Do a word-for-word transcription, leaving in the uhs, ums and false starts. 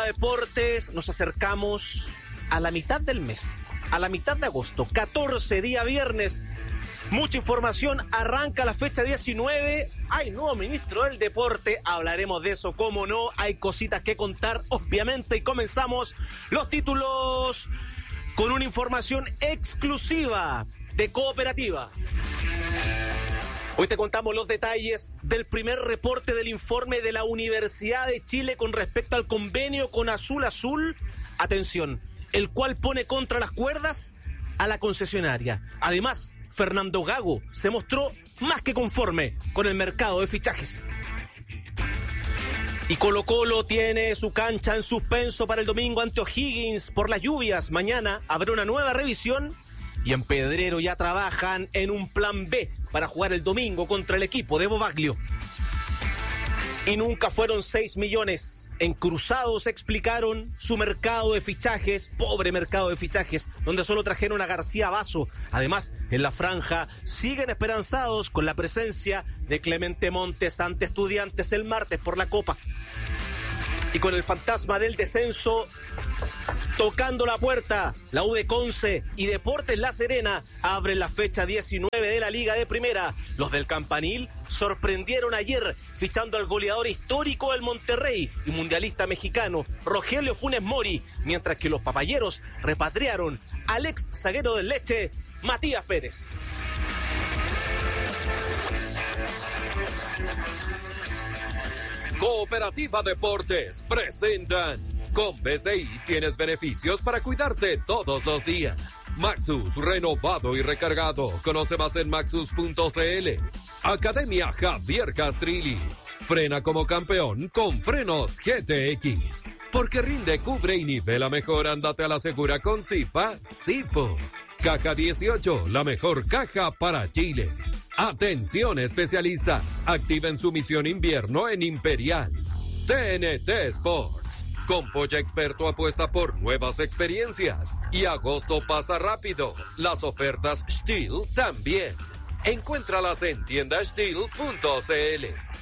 Operativa Deportes, nos acercamos a la mitad del mes, a la mitad de agosto, catorce, día viernes. Mucha información, arranca la fecha diecinueve, hay nuevo ministro del deporte, hablaremos de eso, cómo no, hay cositas que contar, obviamente, y comenzamos los títulos con una información exclusiva de Cooperativa. Hoy te contamos los detalles del primer reporte del informe de la Universidad de Chile con respecto al convenio con Azul Azul, atención, el cual pone contra las cuerdas a la concesionaria. Además, Fernando Gago se mostró más que conforme con el mercado de fichajes. Y Colo Colo tiene su cancha en suspenso para el domingo ante O'Higgins por las lluvias. Mañana habrá una nueva revisión y en Pedrero ya trabajan en un plan B para jugar el domingo contra el equipo de Bobaglio. Y nunca fueron seis millones. En Cruzados explicaron su mercado de fichajes, pobre mercado de fichajes, donde solo trajeron a García Basso. Además, en la franja siguen esperanzados con la presencia de Clemente Montes ante Estudiantes el martes por la Copa. Y con el fantasma del descenso tocando la puerta, la U de Conce y Deportes La Serena abren la fecha diecinueve de la Liga de Primera. Los del Campanil sorprendieron ayer fichando al goleador histórico del Monterrey y mundialista mexicano Rogelio Funes Mori, mientras que los papayeros repatriaron al ex zaguero del Leche, Matías Pérez. Cooperativa Deportes presentan. Con B C I tienes beneficios para cuidarte todos los días. Maxus, renovado y recargado. Conoce más en maxus punto c l. Academia Javier Castrilli. Frena como campeón con frenos G T X. Porque rinde, cubre y nivela mejor, ándate a la segura con Zipa, Zipo. Caja dieciocho, la mejor caja para Chile. Atención especialistas, activen su misión invierno en Imperial. T N T Sports. Con Polla Experto apuesta por nuevas experiencias. Y agosto pasa rápido. Las ofertas Steel también. Encuéntralas en tienda steel punto c l.